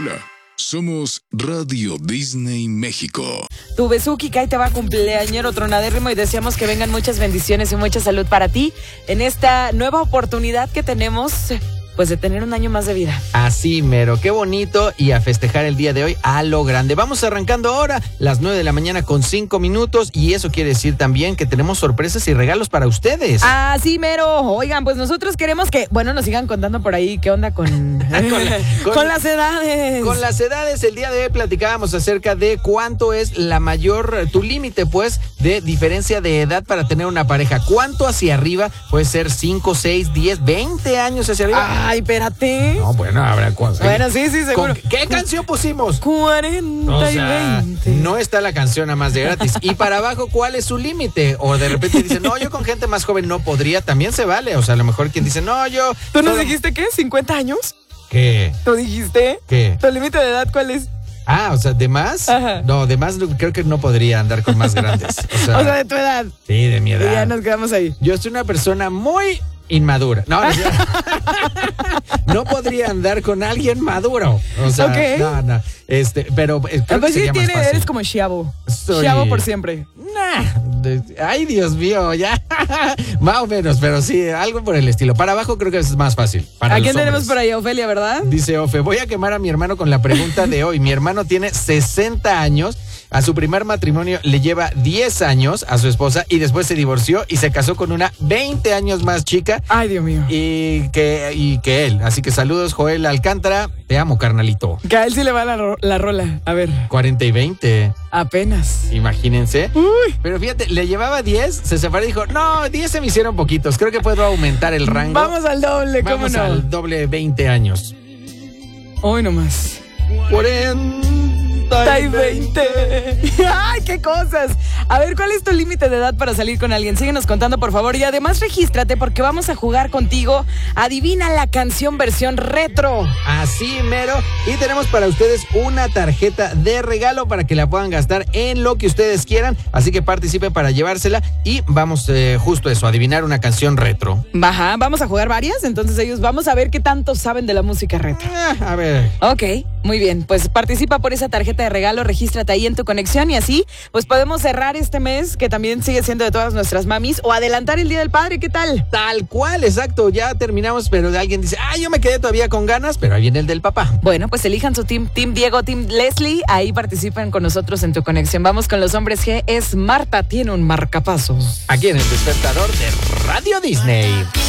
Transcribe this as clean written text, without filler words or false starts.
Hola, somos Radio Disney México. Tu Besuki Kai te va a cumpleañero tronadérrimo y deseamos que vengan muchas bendiciones y mucha salud para ti en esta nueva oportunidad que tenemos, pues, de tener un año más de vida. Así mero, qué bonito, y a festejar el día de hoy a lo grande. Vamos arrancando ahora las 9 de la mañana con 5 minutos y eso quiere decir también que tenemos sorpresas y regalos para ustedes. Así mero. Oigan, pues nosotros queremos que, bueno, nos sigan contando por ahí qué onda con las edades. Con las edades, el día de hoy platicábamos acerca de cuánto es tu límite, pues, de diferencia de edad para tener una pareja. ¿Cuánto hacia arriba? Puede ser 5, 6, 10, 20 años hacia arriba. Ay, espérate. No, bueno, habrá cuánto. Bueno, sí, seguro. ¿Qué canción pusimos? 40 y 20. No está la canción a más de gratis. Y para abajo, ¿cuál es su límite? O de repente dicen, no, yo con gente más joven no podría, también se vale. O sea, a lo mejor quien dice, no, yo... ¿Tú nos dijiste qué? ¿50 años? ¿Qué? ¿Tú dijiste? ¿Qué? ¿Tu límite de edad cuál es? Ah, o sea, ¿de más? Ajá. No, de más creo que no podría andar con más grandes. O sea, de tu edad. Sí, de mi edad. Y ya nos quedamos ahí. Yo soy una persona muy inmadura. No podría andar con alguien maduro. O sea, okay. No. Pero creo pues que sería más fácil. Eres como Chiavo. Chiavo por siempre. Ay, Dios mío, ya. Más o menos, pero sí, algo por el estilo. Para abajo creo que es más fácil. ¿A quién tenemos por ahí? Ofelia, ¿verdad? Dice Ofe, voy a quemar a mi hermano con la pregunta de hoy. Mi hermano tiene 60 años. A su primer matrimonio le lleva 10 años a su esposa y después se divorció y se casó con una 20 años más chica. Ay, Dios mío. Y que él. Así que saludos, Joel Alcántara. Te amo, carnalito. Que a él sí le va la rola. A ver. 40 y 20. Apenas. Imagínense. Uy. Pero fíjate, le llevaba 10, se separó y dijo, no, 10 se me hicieron poquitos. Creo que puedo aumentar el rango. Vamos al doble, ¿cómo no? Vamos al doble, 20 años. Hoy nomás. 40 y 20. ¡Ay, qué cosas! A ver, ¿cuál es tu límite de edad para salir con alguien? Síguenos contando, por favor. Y además, regístrate porque vamos a jugar contigo. Adivina la canción versión retro. Así mero. Y tenemos para ustedes una tarjeta de regalo para que la puedan gastar en lo que ustedes quieran. Así que participen para llevársela. Y vamos justo eso, adivinar una canción retro. Ajá, vamos a jugar varias. Entonces vamos a ver qué tanto saben de la música retro. A ver. Ok, muy bien. Pues participa por esa tarjeta de regalo, regístrate ahí en tu conexión y así pues podemos cerrar este mes que también sigue siendo de todas nuestras mamis o adelantar el Día del Padre. ¿Qué tal? Tal cual, exacto, ya terminamos, pero alguien dice, yo me quedé todavía con ganas, pero ahí viene el del papá. Bueno, pues elijan su team Diego, team Leslie, ahí participen con nosotros en tu conexión. Vamos con los hombres G, es Marta tiene un marcapasos. Aquí en el despertador de Radio Disney.